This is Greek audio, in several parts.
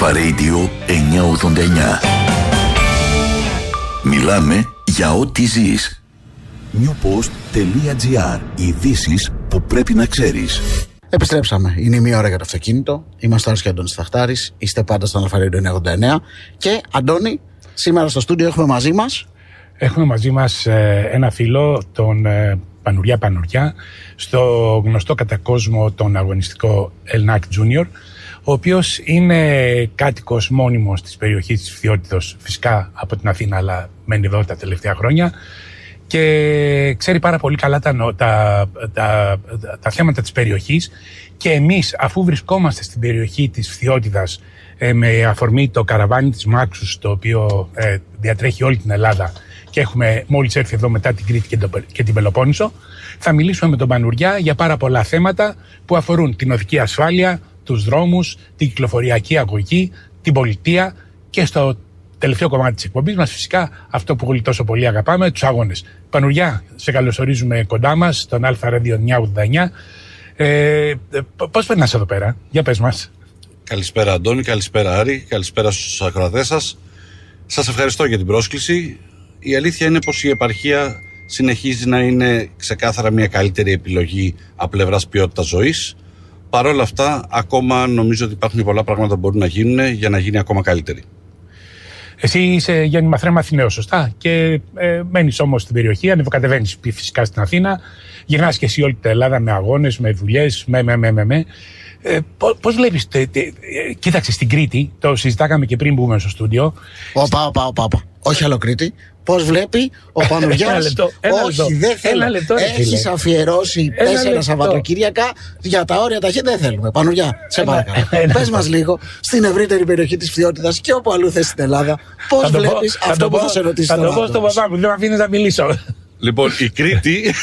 Αλφα Radio 989. Μιλάμε για ό,τι ζεις. newpost.gr. Ειδήσεις που πρέπει να ξέρεις. Επιστρέψαμε. Είναι η μία ώρα για το αυτοκίνητο. Είμαστε Άρης και Αντώνης Σταχτάρης. Είστε πάντα στον Αλφα Radio 989. Και Αντώνη, σήμερα στο στούντιο έχουμε μαζί μας. Έχουμε μαζί μας ένα φίλο, τον Πανουριά, στο γνωστό κατά κόσμο τον αγωνιστικό Ελνάκ Junior, ο οποίος είναι κάτοικος μόνιμος της περιοχής της Φθιώτιδος, φυσικά από την Αθήνα, αλλά μένει εδώ τα τελευταία χρόνια και ξέρει πάρα πολύ καλά τα θέματα της περιοχής. Και εμείς, αφού βρισκόμαστε στην περιοχή της Φθιώτιδας με αφορμή το καραβάνι της Μάξους, το οποίο διατρέχει όλη την Ελλάδα και έχουμε μόλις έρθει εδώ μετά την Κρήτη και την Πελοπόννησο, θα μιλήσουμε με τον Πανουριά για πάρα πολλά θέματα που αφορούν την οδική ασφάλεια, τους δρόμους, την κυκλοφοριακή αγωγή, την πολιτεία και στο τελευταίο κομμάτι της εκπομπής μας, φυσικά αυτό που όλοι τόσο πολύ αγαπάμε, τους αγώνες. Πανουριά, σε καλωσορίζουμε κοντά μας στον Αλφα Radio 989. Πώς περνάς εδώ πέρα, για πες μας. Καλησπέρα Αντώνη, καλησπέρα Άρη, καλησπέρα στους ακροατές σας. Σας ευχαριστώ για την πρόσκληση. Η αλήθεια είναι πως η επαρχία συνεχίζει να είναι ξεκάθαρα μια καλύτερη επιλογή από πλευράς ποιότητας ζωής. Παρ' όλα αυτά, ακόμα νομίζω ότι υπάρχουν πολλά πράγματα που μπορούν να γίνουν για να γίνει ακόμα καλύτερη. Εσύ είσαι γέννημα θρέμα Αθηναίος, σωστά, και μένεις όμως στην περιοχή, ανεβοκατεβαίνεις φυσικά στην Αθήνα, γυρνάς και εσύ όλη την Ελλάδα με αγώνες, με δουλειές, πώς βλέπεις, κοίταξε στην Κρήτη, το συζητάγαμε και πριν μπούμε στο στούντιο. Όπα. Όχι άλλο Κρήτη. Πώς βλέπει ο Πανουριάς? Όχι, δεν θέλω. Έχεις αφιερώσει 4 Σαββατοκύριακα για τα όρια ταχύτητα. Δεν θέλουμε. Πανουριά, σε παρακαλώ. Πες μας λίγο στην ευρύτερη περιοχή της Φθιώτιδας και όπου αλλού θες στην Ελλάδα. Πώς βλέπεις αυτό που θα σε ρωτήσω? Θα το πω στον παπά μου, δεν με αφήνεις να μιλήσω. Λοιπόν, η Κρήτη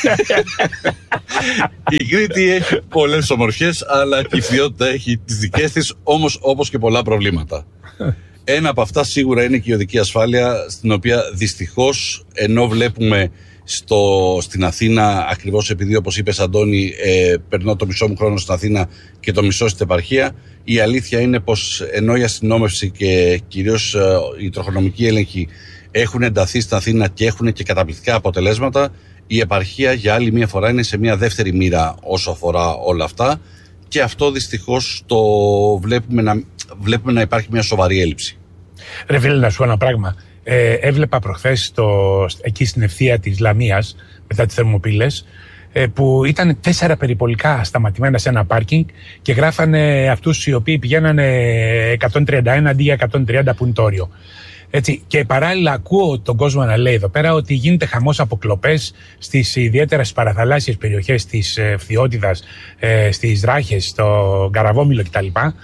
έχει πολλές ομορφιές, αλλά και η Φθιώτιδα έχει τις δικές της, όμως όπως και πολλά προβλήματα. Ένα από αυτά σίγουρα είναι και η οδική ασφάλεια, στην οποία δυστυχώς, ενώ βλέπουμε στην Αθήνα, ακριβώς επειδή όπως είπες Αντώνη, περνώ το μισό μου χρόνο στην Αθήνα και το μισό στην επαρχία, η αλήθεια είναι πως ενώ η αστυνόμευση και κυρίως οι τροχονομικοί έλεγχοι έχουν ενταθεί στην Αθήνα και έχουν και καταπληκτικά αποτελέσματα, η επαρχία για άλλη μια φορά είναι σε μια δεύτερη μοίρα όσο αφορά όλα αυτά, και αυτό δυστυχώς το βλέπουμε να υπάρχει μια σοβαρή έλλειψη. Ρε φίλε, να σου πω ένα πράγμα. Έβλεπα προχθές εκεί στην ευθεία της Λαμίας, μετά τις Θερμοπύλες, που ήταν 4 περιπολικά σταματημένα σε ένα πάρκινγκ και γράφανε αυτούς οι οποίοι πηγαίνανε 131 αντί για 130 που είναι το όριο. Έτσι, και παράλληλα ακούω τον κόσμο να λέει εδώ πέρα ότι γίνεται χαμός από κλοπές στις ιδιαίτερα στις παραθαλάσσιες περιοχές της Φθιώτιδας, στις Ράχες, στο Καραβόμιλο κτλ.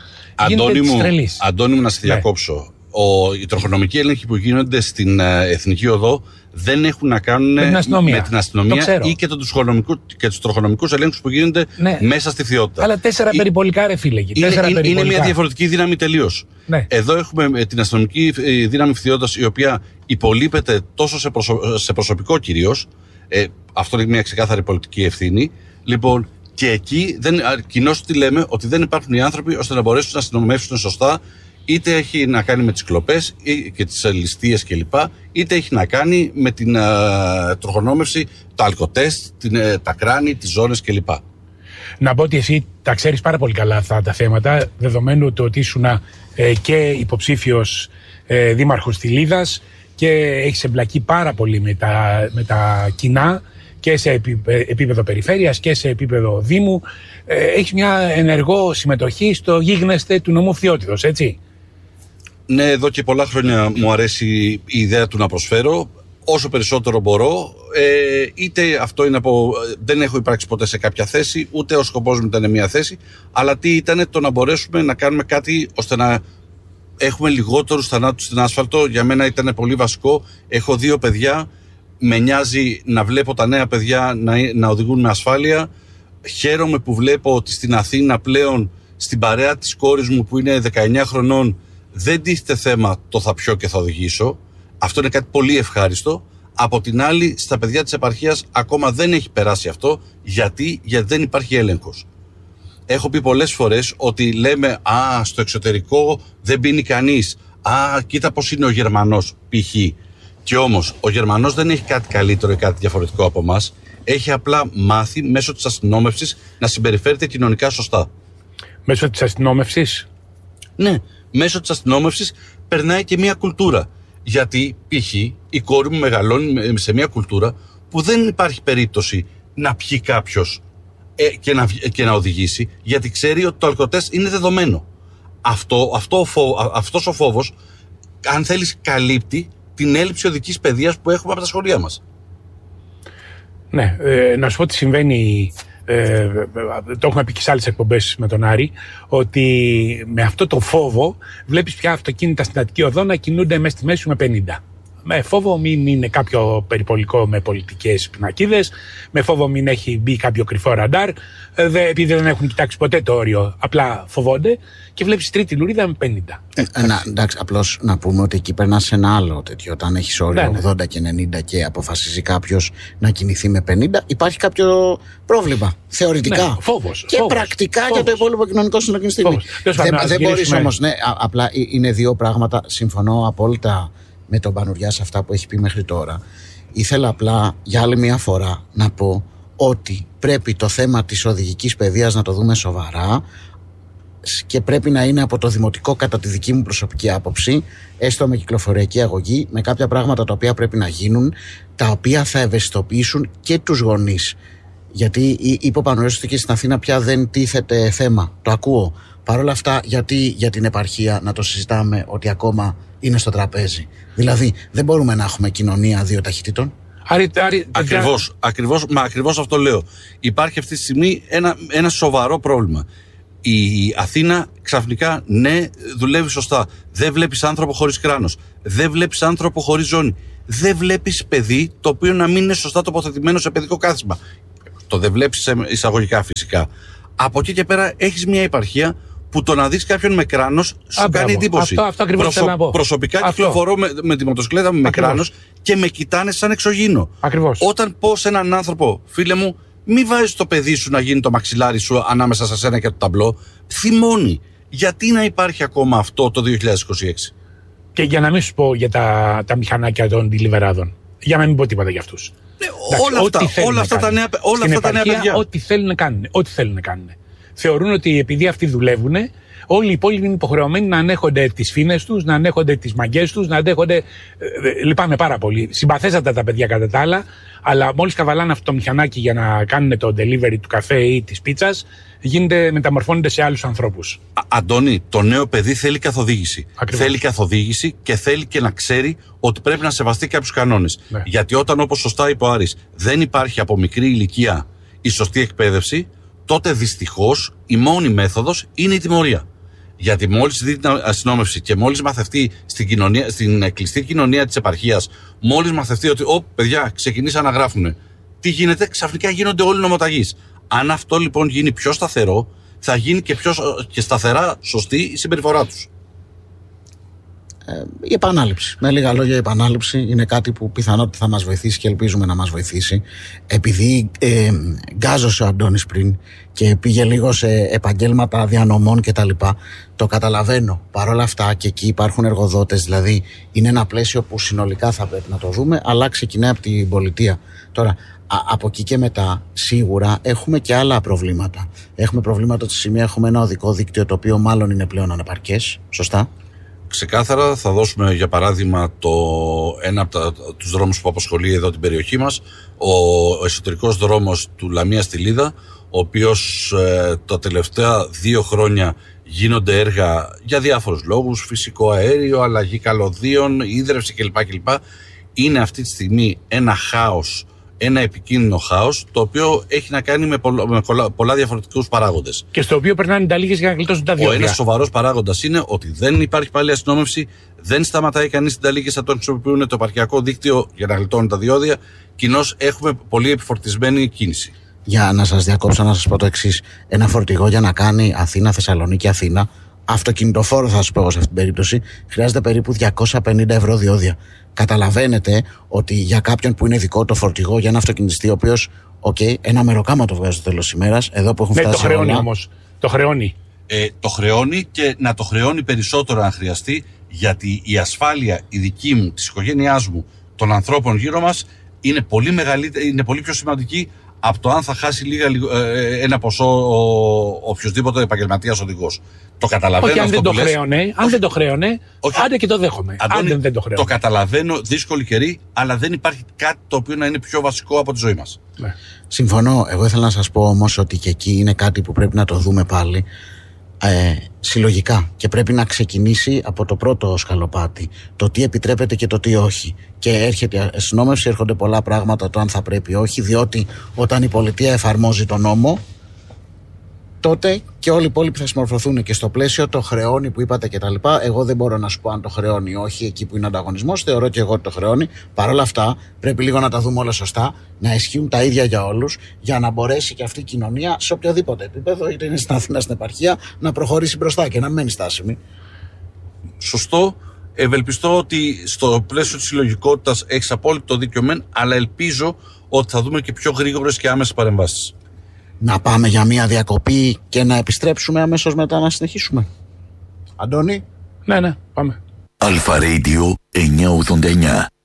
Αντώνη μου, να σε διακόψω. Οι τροχονομικοί έλεγχοι που γίνονται στην Εθνική Οδό δεν έχουν να κάνουν με την αστυνομία ή και τους τροχονομικούς ελέγχους που γίνονται μέσα στη Φθιώτιδα. Αλλά 4 περιπολικά, ρε φίλε. Είναι μια διαφορετική δύναμη τελείως. Ναι. Εδώ έχουμε την αστυνομική δύναμη Φθιώτιδας, η οποία υπολείπεται τόσο σε προσωπικό κυρίως. Αυτό είναι μια ξεκάθαρη πολιτική ευθύνη. Λοιπόν, και εκεί κοινώς τι λέμε, ότι δεν υπάρχουν οι άνθρωποι ώστε να μπορέσουν να αστυνομεύσουν σωστά. Είτε έχει να κάνει με τις κλοπές και τις ληστείες κλπ, είτε έχει να κάνει με την τροχονόμευση, τα αλκοτέστ, τα κράνη, τις ζώνες κλπ. Να πω ότι εσύ τα ξέρεις πάρα πολύ καλά αυτά τα θέματα, δεδομένου ότι ήσουν και υποψήφιος δήμαρχος της Λίδας και έχεις εμπλακεί πάρα πολύ με τα κοινά και σε επίπεδο περιφέρειας και σε επίπεδο δήμου. Έχεις μια ενεργό συμμετοχή στο γίγνεσθε του νομού Φθιώτιδος, έτσι? Ναι, εδώ και πολλά χρόνια μου αρέσει η ιδέα του να προσφέρω όσο περισσότερο μπορώ. Είτε αυτό είναι δεν έχω υπάρξει ποτέ σε κάποια θέση, ούτε ο σκοπός μου ήταν μια θέση, αλλά τι ήταν το να μπορέσουμε να κάνουμε κάτι ώστε να έχουμε λιγότερους θανάτους στην άσφαλτο. Για μένα ήταν πολύ βασικό. Έχω 2 παιδιά. Με νοιάζει να βλέπω τα νέα παιδιά να οδηγούν με ασφάλεια. Χαίρομαι που βλέπω ότι στην Αθήνα πλέον, στην παρέα της κόρης μου που είναι 19 χρονών, δεν τίθεται θέμα το θα πιω και θα οδηγήσω. Αυτό είναι κάτι πολύ ευχάριστο. Από την άλλη, στα παιδιά της επαρχίας ακόμα δεν έχει περάσει αυτό. Γιατί δεν υπάρχει έλεγχος. Έχω πει πολλές φορές ότι λέμε στο εξωτερικό δεν πίνει κανείς. Κοίτα πώς είναι ο Γερμανός, π.χ. Και όμως ο Γερμανός δεν έχει κάτι καλύτερο ή κάτι διαφορετικό από εμάς. Έχει απλά μάθει μέσω της αστυνόμευσης να συμπεριφέρεται κοινωνικά σωστά. Μέσω της αστυνόμευσης? Ναι, μέσω της αστυνόμευσης περνάει και μια κουλτούρα. Γιατί π.χ. η κόρη μου μεγαλώνει σε μια κουλτούρα που δεν υπάρχει περίπτωση να πιει κάποιος και να οδηγήσει, γιατί ξέρει ότι το αλκοτέστ είναι δεδομένο. Αυτός ο φόβος, αν θέλεις, καλύπτει την έλλειψη οδικής παιδείας που έχουμε από τα σχολεία μας. Ναι, να σου πω τι συμβαίνει, το έχουμε πει και σε άλλες εκπομπές με τον Άρη, ότι με αυτό το φόβο βλέπεις πια αυτοκίνητα στην Αττική Οδό να κινούνται μέσα στη μέση με 50. Με φόβο μην είναι κάποιο περιπολικό με πολιτικές πινακίδες, με φόβο μην έχει μπει κάποιο κρυφό ραντάρ, επειδή δεν έχουν κοιτάξει ποτέ το όριο, απλά φοβόνται και βλέπεις τρίτη λουρίδα με 50. Εντάξει, απλώς να πούμε ότι εκεί περνάς σε ένα άλλο τέτοιο. Όταν έχεις όριο 80 και 90 και αποφασίζει κάποιος να κινηθεί με 50, υπάρχει κάποιο πρόβλημα. Θεωρητικά. Ναι, φόβος. Και πρακτικά για το υπόλοιπο κοινωνικό σύνολο εκείνη τη στιγμή. Δεν μπορείς όμως. Ναι, απλά είναι δύο πράγματα. Συμφωνώ απόλυτα με τον Πανουριά σε αυτά που έχει πει μέχρι τώρα. Ήθελα απλά για άλλη μια φορά να πω ότι πρέπει το θέμα της οδηγικής παιδείας να το δούμε σοβαρά και πρέπει να είναι από το δημοτικό, κατά τη δική μου προσωπική άποψη, έστω με κυκλοφοριακή αγωγή, με κάποια πράγματα τα οποία πρέπει να γίνουν, τα οποία θα ευαισθητοποιήσουν και τους γονείς. Γιατί είπε ο Πανουριάς ότι και στην Αθήνα πια δεν τίθεται θέμα. Το ακούω. Παρ' όλα αυτά, γιατί για την επαρχία να το συζητάμε ότι ακόμα είναι στο τραπέζι? Δηλαδή, δεν μπορούμε να έχουμε κοινωνία δύο ταχυτήτων. Ακριβώς αυτό λέω. Υπάρχει αυτή τη στιγμή ένα σοβαρό πρόβλημα. Η Αθήνα ξαφνικά, ναι, δουλεύει σωστά. Δεν βλέπεις άνθρωπο χωρίς κράνος. Δεν βλέπεις άνθρωπο χωρίς ζώνη. Δεν βλέπεις παιδί το οποίο να μην είναι σωστά τοποθετημένο σε παιδικό κάθισμα. Το δεν βλέπεις εισαγωγικά φυσικά. Από εκεί και πέρα έχεις μια επαρχία που το να δεις κάποιον με κράνος σου κάνει εντύπωση. Αυτό ακριβώς θέλω να πω. Προσωπικά κυκλοφορώ με τη μοτοσυκλέτα μου με κράνος και με κοιτάνε σαν εξωγήινο. Ακριβώς. Όταν πω σε έναν άνθρωπο, φίλε μου, μη βάζεις το παιδί σου να γίνει το μαξιλάρι σου ανάμεσα σε σένα και το ταμπλό, θυμώνει. Γιατί να υπάρχει ακόμα αυτό το 2026? Και για να μην σου πω για τα μηχανάκια των τηλεβεράδων, για να μην πω τίποτα για αυτούς. Όλα αυτά τα νέα παιδιά. Ό,τι θέλουν να κάνουν. Θεωρούν ότι επειδή αυτοί δουλεύουν, όλοι οι υπόλοιποι είναι υποχρεωμένοι να ανέχονται τις φίνες τους, να ανέχονται τις μαγκές τους, να ανέχονται. Λυπάμαι πάρα πολύ. Συμπαθέστατα τα παιδιά κατά τα άλλα, αλλά μόλις καβαλάνε αυτό το μηχανάκι για να κάνουν το delivery του καφέ ή της πίτσας, μεταμορφώνονται σε άλλους ανθρώπους. Αντώνη, το νέο παιδί θέλει καθοδήγηση. Ακριβώς. Θέλει καθοδήγηση και θέλει και να ξέρει ότι πρέπει να σεβαστεί κάποιους κανόνες. Ναι. Γιατί όταν, όπως σωστά είπε ο Άρης, δεν υπάρχει από μικρή ηλικία η σωστή εκπαίδευση, τότε δυστυχώς η μόνη μέθοδος είναι η τιμωρία. Γιατί μόλις δει την αστυνόμευση και μόλις μαθευτεί στην κλειστή κοινωνία της επαρχίας, μόλις μαθευτεί ότι παιδιά ξεκινήσαν να γράφουν, τι γίνεται, ξαφνικά γίνονται όλοι νομοταγείς. Αν αυτό λοιπόν γίνει πιο σταθερό, θα γίνει και σταθερά σωστή η συμπεριφορά τους. Η επανάληψη. Με λίγα λόγια, η επανάληψη είναι κάτι που πιθανότατα θα μας βοηθήσει και ελπίζουμε να μας βοηθήσει. Επειδή γκάζωσε ο Αντώνης πριν και πήγε λίγο σε επαγγέλματα διανομών κτλ. Το καταλαβαίνω. Παρ' όλα αυτά και εκεί υπάρχουν εργοδότες, δηλαδή είναι ένα πλαίσιο που συνολικά θα πρέπει να το δούμε, αλλά ξεκινάει από την πολιτεία. Τώρα, από εκεί και μετά, σίγουρα έχουμε και άλλα προβλήματα. Έχουμε προβλήματα ότι στη σημεία έχουμε ένα οδικό δίκτυο το οποίο μάλλον είναι πλέον ανεπαρκές. Σωστά. Ξεκάθαρα θα δώσουμε για παράδειγμα ένα από τους δρόμους που απασχολεί εδώ την περιοχή μας, ο εσωτερικός δρόμος του Λαμία στη Λίδα, ο οποίος τα τελευταία 2 χρόνια γίνονται έργα για διάφορους λόγους, φυσικό αέριο, αλλαγή καλωδίων, ίδρυυση κλπ. Είναι αυτή τη στιγμή ένα χάος, ένα επικίνδυνο χάος, το οποίο έχει να κάνει με πολλά διαφορετικούς παράγοντες. Και στο οποίο περνάνε τα λίγες για να γλιτώσουν τα διόδια. Ένας σοβαρός παράγοντας είναι ότι δεν υπάρχει πάλι αστυνόμευση, δεν σταματάει κανείς την ταλίγες από τον χρησιμοποιούν το επαρχιακό δίκτυο για να γλιτώνουν τα διόδια. Κοινώς έχουμε πολύ επιφορτισμένη κίνηση. Για να σας διακόψω, να σας πω το εξής. Ένα φορτηγό για να κάνει Αθήνα-Θεσσαλονίκη-Αθήνα, αυτοκινητοφόρο θα σας πω εγώ σε αυτήν την περίπτωση, χρειάζεται περίπου 250 ευρώ διόδια. Καταλαβαίνετε ότι για κάποιον που είναι δικό το φορτηγό, για ένα αυτοκινητιστή, ο οποίος, ένα μεροκάμα το βγάζει στο τέλος της ημέρας, εδώ που έχουν φτάσει. Το χρεώνει όμως. Το χρεώνει. Το χρεώνει και να το χρεώνει περισσότερο αν χρειαστεί, γιατί η ασφάλεια η δική μου, της οικογένειάς μου, των ανθρώπων γύρω μας είναι πολύ μεγαλύτερη, είναι πολύ πιο σημαντική από το αν θα χάσει ένα ποσό οποιοδήποτε επαγγελματίας οδηγός. Το καταλαβαίνω. Όχι, αν αυτό δεν το χρέωνε, άντε και το δέχομαι. Αντώνη, αν δεν το χρέωνε. Το καταλαβαίνω, δύσκολη καιρή, αλλά δεν υπάρχει κάτι το οποίο να είναι πιο βασικό από τη ζωή μας. Ναι. Συμφωνώ. Εγώ ήθελα να σας πω όμως ότι και εκεί είναι κάτι που πρέπει να το δούμε πάλι συλλογικά, και πρέπει να ξεκινήσει από το πρώτο σκαλοπάτι, το τι επιτρέπεται και το τι όχι. Και έρχεται η αστυνόμευση, έρχονται πολλά πράγματα, το αν θα πρέπει όχι, διότι όταν η πολιτεία εφαρμόζει τον νόμο, τότε και όλοι οι υπόλοιποι θα συμμορφωθούν. Και στο πλαίσιο το χρεώνει που είπατε και τα λοιπά, εγώ δεν μπορώ να σου πω αν το χρεώνει ή όχι εκεί που είναι ανταγωνισμός. Θεωρώ και εγώ ότι το χρεώνει. Παρ' όλα αυτά, πρέπει λίγο να τα δούμε όλα σωστά, να ισχύουν τα ίδια για όλους, για να μπορέσει και αυτή η κοινωνία σε οποιοδήποτε επίπεδο, είτε είναι στην Αθήνα, στην επαρχία, να προχωρήσει μπροστά και να μένει στάσιμη. Σωστό. Ευελπιστώ ότι στο πλαίσιο της συλλογικότητας έχεις απόλυτο δίκιο μεν, αλλά ελπίζω ότι θα δούμε και πιο γρήγορες και άμεσες παρεμβάσεις. Να πάμε για μια διακοπή και να επιστρέψουμε αμέσως μετά να συνεχίσουμε. Αντώνη. Ναι, πάμε. Αλφα Radio 989.